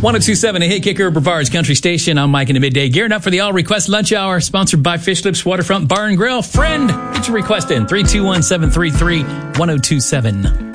1027, a hit kicker, Brevard's Country Station. I'm Mike in the Midday. Gearing up for the All Request Lunch Hour, sponsored by Fish Lips Waterfront Bar and Grill. Friend, get your request in. 321-733-1027.